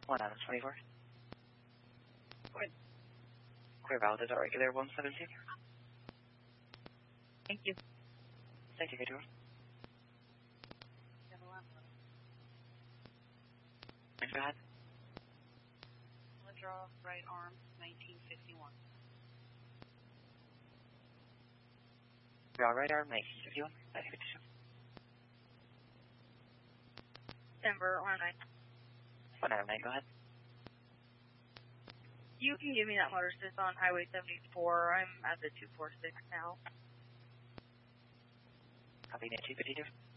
1 Adams 24. Good. Clear valid is our regular 117. Thank you. Thank you, good one. Thanks, go ahead. Draw, right arm, 1951. Draw right arm, 1951. Thank you, good. Denver, 109. 1 Adam 9, go ahead. You can give me that motor assist on Highway 74. I'm at the 246 now. Copy, Nancy, continue.